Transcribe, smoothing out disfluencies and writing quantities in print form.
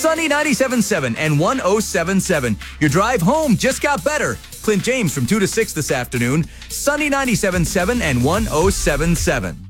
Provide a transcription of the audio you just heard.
Sunny 97.7 and 107.7. Your drive home just got better. Clint James from 2 to 6 this afternoon. Sunny 97.7 and 107.7.